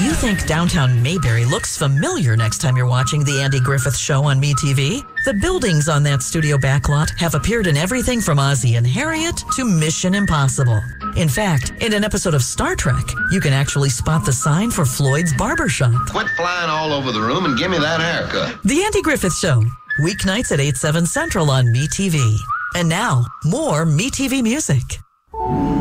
you think downtown Mayberry looks familiar next time you're watching The Andy Griffith Show on MeTV, the buildings on that studio backlot have appeared in everything from Ozzie and Harriet to Mission Impossible. In fact, in an episode of Star Trek, you can actually spot the sign for Floyd's Barbershop. Quit flying all over the room and give me that haircut. The Andy Griffith Show, weeknights at 8/7 Central on MeTV. And now, more MeTV music.